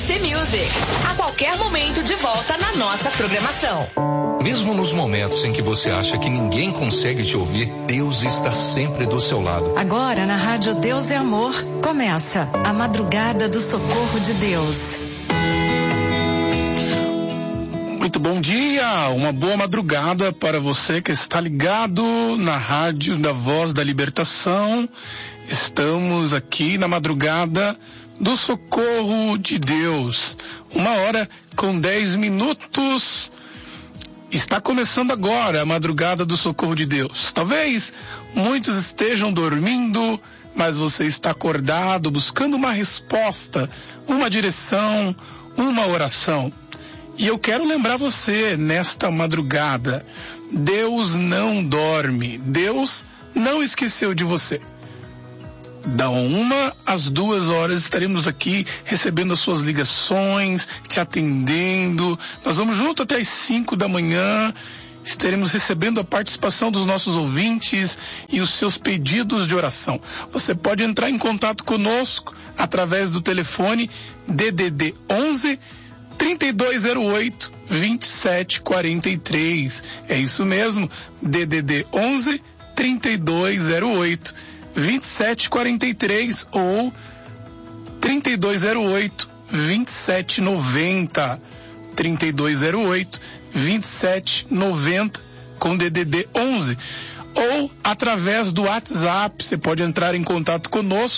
RC Music. A qualquer momento de volta na nossa programação. Mesmo nos momentos em que você acha que ninguém consegue te ouvir, Deus está sempre do seu lado. Agora na Rádio Deus é Amor, começa a Madrugada do Socorro de Deus. Muito bom dia, uma boa madrugada para você que está ligado na Rádio da Voz da Libertação. Estamos aqui na Madrugada do Socorro de Deus. 1h10. Está começando agora a Madrugada do Socorro de Deus. Talvez muitos estejam dormindo, mas você está acordado, buscando uma resposta, uma direção, uma oração. E eu quero lembrar você nesta madrugada, Deus não dorme, Deus não esqueceu de você. Da 1 às 2 horas estaremos aqui recebendo as suas ligações, te atendendo. Nós vamos junto até as 5 da manhã. Estaremos recebendo a participação dos nossos ouvintes e os seus pedidos de oração. Você pode entrar em contato conosco através do telefone DDD 11 3208 2743. É isso mesmo, DDD 11 3208 2743 ou 3208 2790. 3208 2790 com DDD 11. Ou através do WhatsApp, você pode entrar em contato conosco